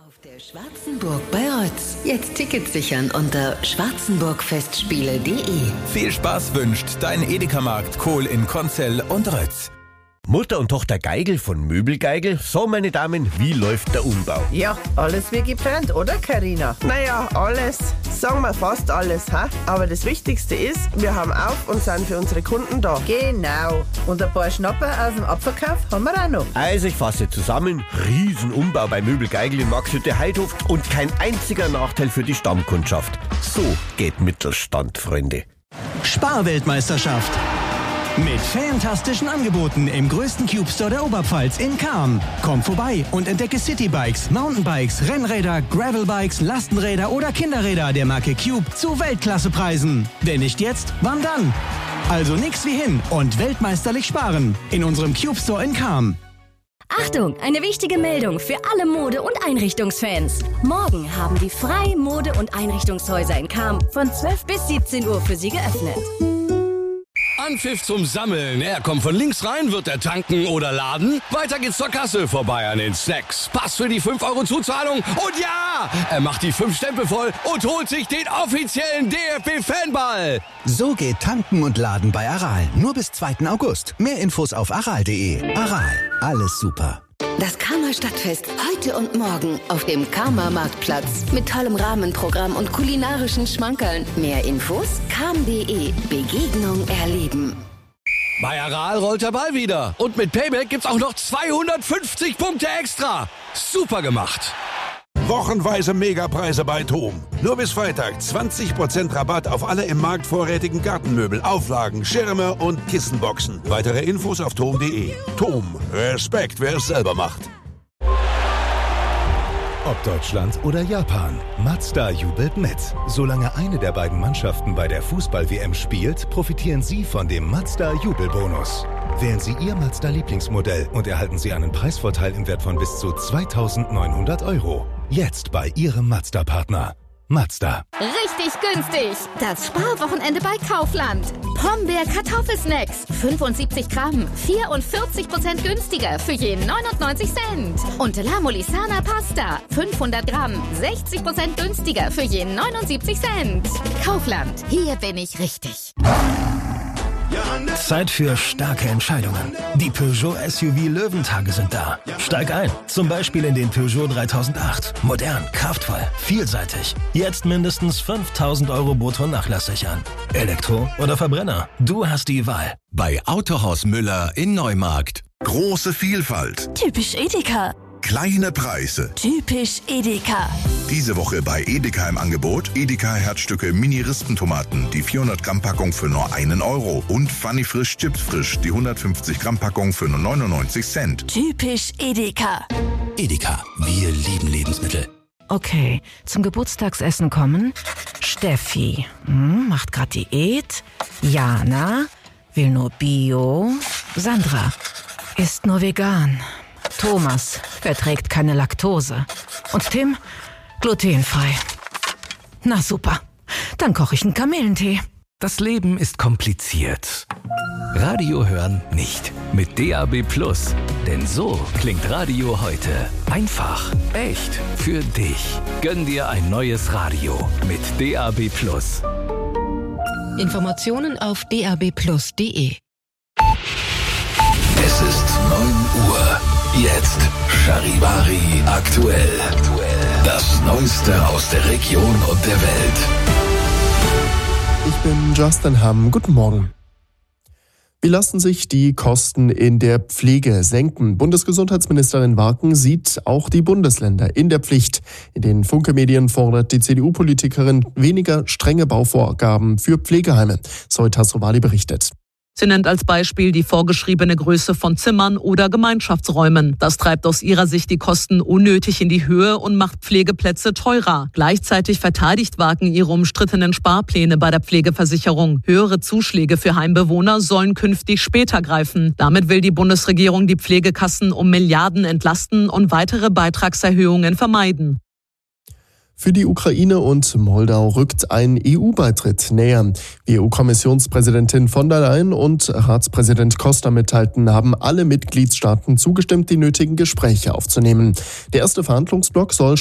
Auf der Schwarzenburg bei Rötz. Jetzt Tickets sichern unter schwarzenburgfestspiele.de. Viel Spaß wünscht dein Edeka-Markt Kohl in Konzell und Rötz. Mutter und Tochter Geigel von Möbelgeigel. So, meine Damen, wie läuft der Umbau? Ja, alles wie geplant, oder Carina? Naja, alles. Sagen wir fast alles, ha? Aber das Wichtigste ist, wir haben auf und sind für unsere Kunden da. Genau. Und ein paar Schnapper aus dem Abverkauf haben wir auch noch. Also ich fasse zusammen, Riesenumbau bei Möbelgeigel in Maxhütte Heidhof und kein einziger Nachteil für die Stammkundschaft. So geht Mittelstand, Freunde. Sparweltmeisterschaft. Mit fantastischen Angeboten im größten Cube Store der Oberpfalz in Cham. Komm vorbei und entdecke Citybikes, Mountainbikes, Rennräder, Gravelbikes, Lastenräder oder Kinderräder der Marke Cube zu Weltklassepreisen. Wenn nicht jetzt, wann dann? Also nix wie hin und weltmeisterlich sparen in unserem Cube Store in Cham. Achtung, eine wichtige Meldung für alle Mode- und Einrichtungsfans. Morgen haben die Frei Mode- und Einrichtungshäuser in Cham von 12 bis 17 Uhr für Sie geöffnet. Anpfiff zum Sammeln. Er kommt von links rein, wird er tanken oder laden. Weiter geht's zur Kasse, vorbei an den Snacks. Pass für die 5 € Zuzahlung. Und ja, er macht die 5 Stempel voll und holt sich den offiziellen DFB-Fanball. So geht Tanken und Laden bei Aral. Nur bis 2. August. Mehr Infos auf aral.de. Aral, alles super. Das Karma Stadtfest heute und morgen auf dem Karma Marktplatz mit tollem Rahmenprogramm und kulinarischen Schmankerln. Mehr Infos karm.de. Begegnung erleben. Bei Aral rollt der Ball wieder. Und mit Payback gibt's auch noch 250 Punkte extra. Super gemacht. Wochenweise Megapreise bei TOM. Nur bis Freitag 20% Rabatt auf alle im Markt vorrätigen Gartenmöbel, Auflagen, Schirme und Kissenboxen. Weitere Infos auf TOM.de. TOM. Respekt, wer es selber macht. Ob Deutschland oder Japan, Mazda jubelt mit. Solange eine der beiden Mannschaften bei der Fußball-WM spielt, profitieren Sie von dem Mazda-Jubelbonus. Wählen Sie Ihr Mazda-Lieblingsmodell und erhalten Sie einen Preisvorteil im Wert von bis zu 2.900 €. Jetzt bei Ihrem Mazda-Partner. Mazda. Richtig günstig. Das Sparwochenende bei Kaufland. Pombeer Kartoffelsnacks. 75 Gramm. 44% günstiger für je 99 Cent. Und La Molisana Pasta. 500 Gramm. 60% günstiger für je 79 Cent. Kaufland. Hier bin ich richtig. Zeit für starke Entscheidungen. Die Peugeot SUV Löwentage sind da. Steig ein, zum Beispiel in den Peugeot 3008. Modern, kraftvoll, vielseitig. Jetzt mindestens 5.000 € brutto Nachlass sichern. Elektro oder Verbrenner, du hast die Wahl. Bei Autohaus Müller in Neumarkt. Große Vielfalt. Typisch Edeka. Kleine Preise. Typisch Edeka. Diese Woche bei Edeka im Angebot Edeka Herzstücke Mini-Rispentomaten, die 400 Gramm Packung für nur 1 € und Funny Frisch Chips Frisch, die 150 Gramm Packung für nur 99 Cent. Typisch Edeka. Edeka, wir lieben Lebensmittel. Okay, zum Geburtstagsessen kommen Steffi, macht grad Diät, Jana, will nur Bio, Sandra, isst nur vegan, Thomas verträgt keine Laktose und Tim glutenfrei. Na super, dann koche ich einen Kamillentee. Das Leben ist kompliziert. Radio hören nicht. Mit DAB+. Denn so klingt Radio heute. Einfach, echt, für dich. Gönn dir ein neues Radio mit DAB+. Informationen auf dabplus.de. Es ist 9 Uhr. Jetzt Charivari aktuell. Das Neueste aus der Region und der Welt. Ich bin Justin Hamm. Guten Morgen. Wie lassen sich die Kosten in der Pflege senken? Bundesgesundheitsministerin Warken sieht auch die Bundesländer in der Pflicht. In den Funke-Medien fordert die CDU-Politikerin weniger strenge Bauvorgaben für Pflegeheime. Zoe Tassovali berichtet. Sie nennt als Beispiel die vorgeschriebene Größe von Zimmern oder Gemeinschaftsräumen. Das treibt aus ihrer Sicht die Kosten unnötig in die Höhe und macht Pflegeplätze teurer. Gleichzeitig verteidigt Warken ihre umstrittenen Sparpläne bei der Pflegeversicherung. Höhere Zuschläge für Heimbewohner sollen künftig später greifen. Damit will die Bundesregierung die Pflegekassen um Milliarden entlasten und weitere Beitragserhöhungen vermeiden. Für die Ukraine und Moldau rückt ein EU-Beitritt näher. Wie EU-Kommissionspräsidentin von der Leyen und Ratspräsident Costa mitteilten, haben alle Mitgliedstaaten zugestimmt, die nötigen Gespräche aufzunehmen. Der erste Verhandlungsblock soll